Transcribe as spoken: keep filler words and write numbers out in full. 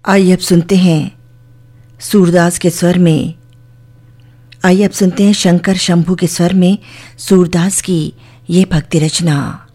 आइए अब सुनते हैं सूरदास के स्वर में आइए अब सुनते हैं शंकर शंभू के स्वर में सूरदास की ये भक्ति रचना।